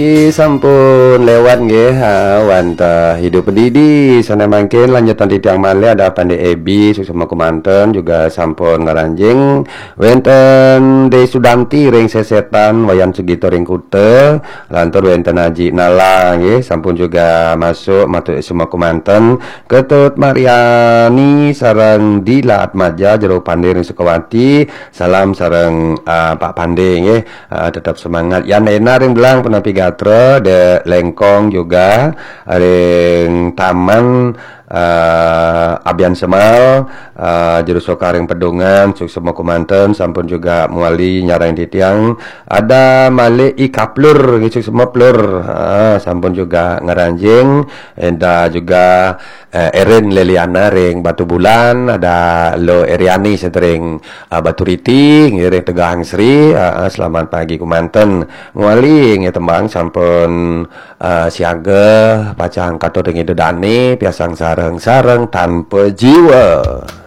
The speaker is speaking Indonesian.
sampun lewat nggih wanta hidup pendidi sana mangkin lanjutan di tiang malih ada Pandai Ebi susuma kumanten juga sampun ngaranjing wenten De Sudanti ring sesetan wayan sugito ring kute lantur wenten Haji Nala nggih sampun juga masuk matur semua kumanten Ketut Mariani sareng Dila Atmaja jero Pandai ring Sukawati salam sareng Pak Pandai nggih tetap semangat yan enak ring belang penapi gatra de lengkong juga ring taman Abian Semal juru sokaring pedungan suk semua kumanten sampun juga muali nyarang di tiang ada Malik Ikaplur ngisuk semua plur sampun juga ngaranjing enda juga Erin Leliana ring Batu Bulan ada Lo Eriani setering Batu Riti ngiring Tegahang Sri selamat pagi kumanten muali ngi tembang sampun siaga pacang kato dengi dedane piasang sareng-sareng tanpa jiwa.